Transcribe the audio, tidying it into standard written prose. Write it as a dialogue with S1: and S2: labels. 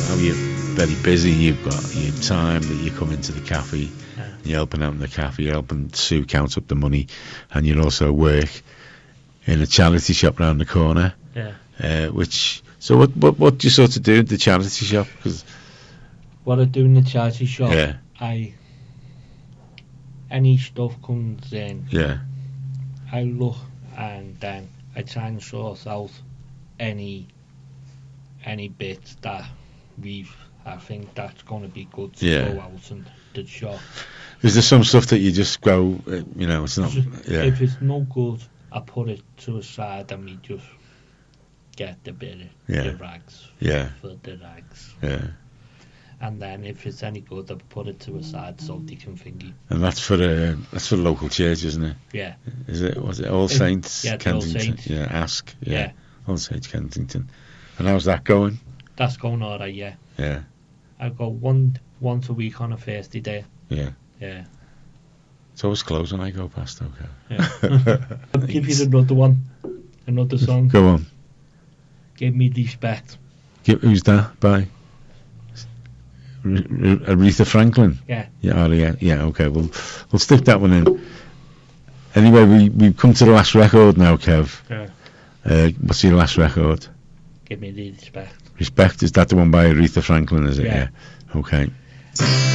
S1: how you're very busy. You've got your time that you come into the cafe, you're helping out in the cafe, you're helping Sue count up the money, and you also work in a charity shop round the corner. So what do you sort of do at the charity shop? Cause
S2: what I do in the charity shop,
S1: yeah,
S2: any stuff comes in,
S1: yeah,
S2: I look and then I try and sort out any bits that I think that's going to be good to go out and the shop.
S1: Is there some stuff that you just go, it's not...
S2: If it's no good, I put it to a side and we just get the rags for the rags.
S1: Yeah.
S2: And then if it's any good, I put it to a side so they can thingy.
S1: And that's for the local church, isn't it?
S2: Yeah.
S1: Is it? Was it All Saints?
S2: Kensington?
S1: All Saints. Yeah, Ask. Yeah. All Saints Kensington. And how's that going?
S2: That's going alright, yeah.
S1: Yeah.
S2: I go once a week on a Thursday day.
S1: Yeah.
S2: Yeah.
S1: It's always closed when I go past, okay.
S2: Yeah. I'll give you another song.
S1: Go on.
S2: Give Me Respect.
S1: Who's that by? Aretha Franklin?
S2: Yeah.
S1: Yeah, okay, we'll stick that one in. Anyway, we've come to the last record now, Kev.
S2: Yeah.
S1: What's your last record?
S2: Give Me Respect.
S1: Respect, is that the one by Aretha Franklin, is it?
S2: Yeah.
S1: Okay.